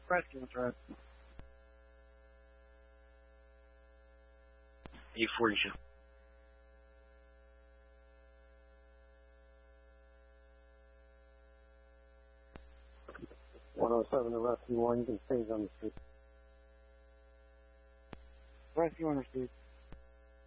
Rescue interrupt. 842. .107 to Rescue 1, you can stay on the street. Rescue on the street.